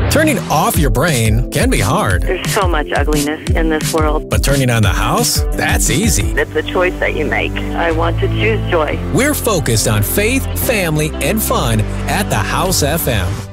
Turning off your brain can be hard, There's so much ugliness in this world. but turning on the house? That's easy. It's a choice that you make. I want to choose joy. We're focused on faith, family, and fun at the House FM.